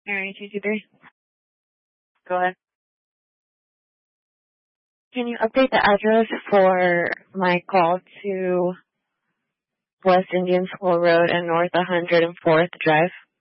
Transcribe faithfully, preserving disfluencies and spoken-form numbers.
Area two two three. Go ahead. Can you update the address for my call to West Indian School Road and North one hundred fourth Drive?